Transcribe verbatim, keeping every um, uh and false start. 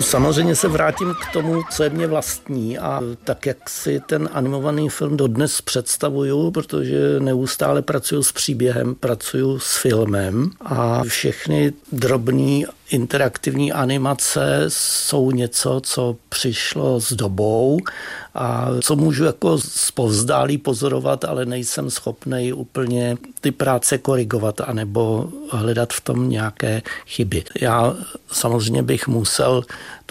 Samozřejmě se vrátím k tomu, co je mě vlastní a tak, jak si ten animovaný film dodnes představuju, protože neustále pracuju s příběhem, pracuju s filmem a všechny drobné interaktivní animace jsou něco, co přišlo s dobou a co můžu jako zpovzdálí pozorovat, ale nejsem schopnej úplně ty práce korigovat anebo hledat v tom nějaké chyby. Já samozřejmě bych musel